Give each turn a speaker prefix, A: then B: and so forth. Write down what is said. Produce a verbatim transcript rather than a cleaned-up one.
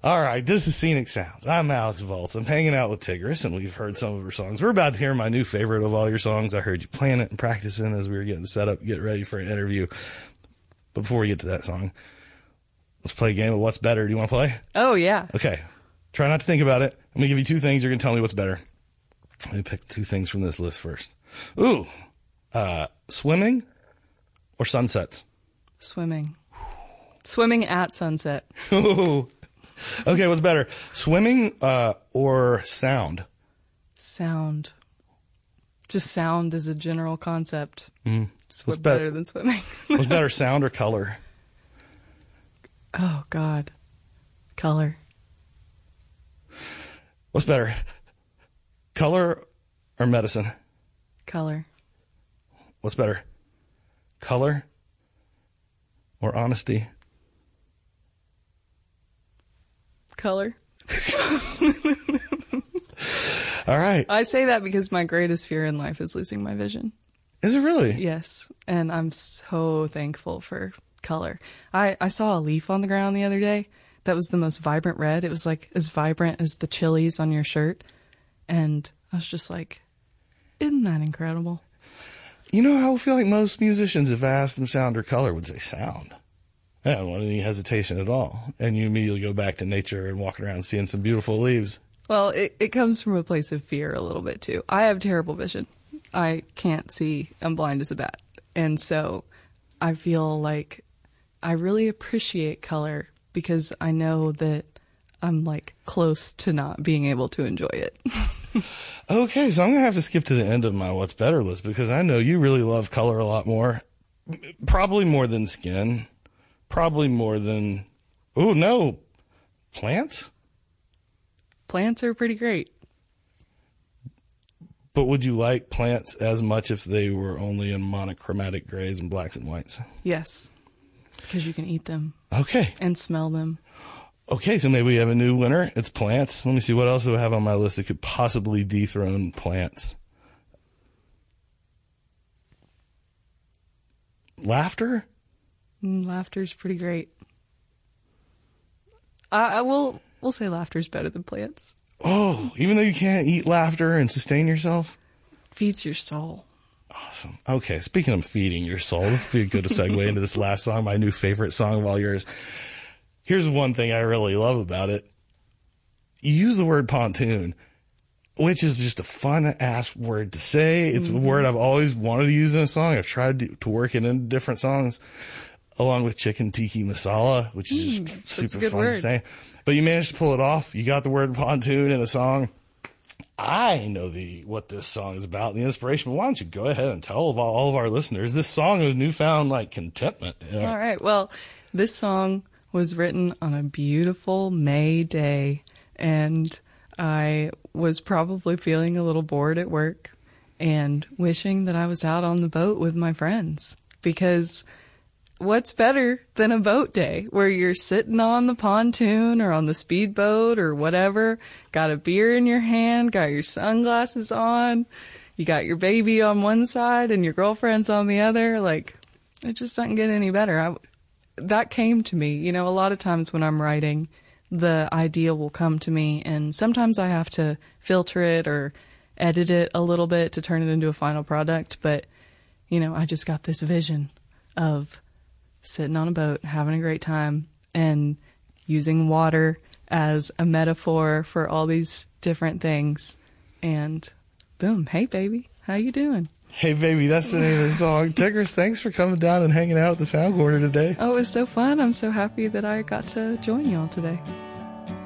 A: All right, this is Scenic Sounds. I'm Alex Volts. I'm hanging out with Tigris, and we've heard some of her songs. We're about to hear my new favorite of all your songs. I heard you playing it and practicing as we were getting set up, get ready for an interview. But before we get to that song, let's play a game of What's Better. Do you want to play?
B: Oh, yeah.
A: Okay. Try not to think about it. I'm going to give you two things. You're going to tell me what's better. Let me pick two things from this list first. Ooh, uh, swimming or sunsets?
B: Swimming. Swimming at sunset.
A: Ooh. Okay, what's better, swimming uh, or sound?
B: Sound. Just sound is a general concept.
A: Mm.
B: It's what's better be- than swimming.
A: What's better, sound or color?
B: Oh, God. Color.
A: What's better, color or medicine?
B: Color.
A: What's better, color or honesty?
B: Color.
A: All right.
B: I say that because my greatest fear in life is losing my vision.
A: Is it really?
B: Yes. And I'm so thankful for color. I, I saw a leaf on the ground the other day that was the most vibrant red. It was like as vibrant as the chilies on your shirt. And I was just like, isn't that incredible?
A: You know, I feel like most musicians, if I asked them sound or color, would say sound. I don't want any hesitation at all. And you immediately go back to nature and walking around seeing some beautiful leaves.
B: Well, it, it comes from a place of fear a little bit, too. I have terrible vision. I can't see. I'm blind as a bat. And so I feel like I really appreciate color because I know that I'm, like, close to not being able to enjoy it.
A: Okay, so I'm going to have to skip to the end of my What's Better list because I know you really love color a lot more. Probably more than skin. Probably more than, oh no, plants?
B: Plants are pretty great.
A: But would you like plants as much if they were only in monochromatic grays and blacks and whites?
B: Yes, because you can eat them.
A: Okay.
B: And smell them.
A: Okay, so maybe we have a new winner. It's plants. Let me see what else do I have on my list that could possibly dethrone plants. Laughter?
B: Mm, laughter's pretty great. I, I will. We'll say laughter's better than plants.
A: Oh, even though you can't eat laughter and sustain yourself?
B: Feeds your soul.
A: Awesome. Okay, speaking of feeding your soul, this would be a good segue into this last song, my new favorite song of all yours. Here's one thing I really love about it. You use the word pontoon, which is just a fun-ass word to say. It's mm-hmm. a word I've always wanted to use in a song. I've tried to, to work it into different songs, along with chicken tikka masala, which is just mm, super fun word. to say. But you managed to pull it off. You got the word pontoon in the song. I know the what this song is about, the inspiration. Why don't you go ahead and tell all, all of our listeners this song of newfound like contentment? Yeah.
B: All right. Well, this song was written on a beautiful May day, and I was probably feeling a little bored at work and wishing that I was out on the boat with my friends, because what's better than a boat day where you're sitting on the pontoon or on the speedboat or whatever, got a beer in your hand, got your sunglasses on, you got your baby on one side and your girlfriend's on the other. Like, it just doesn't get any better. I, that came to me. You know, a lot of times when I'm writing, the idea will come to me, and sometimes I have to filter it or edit it a little bit to turn it into a final product. But, you know, I just got this vision of sitting on a boat, having a great time, and using water as a metaphor for all these different things. And boom, hey baby, how you doing?
A: Hey baby, that's the name of the song. Tigris, thanks for coming down and hanging out at the Sound Corner today.
B: Oh, it was so fun. I'm so happy that I got to join y'all today.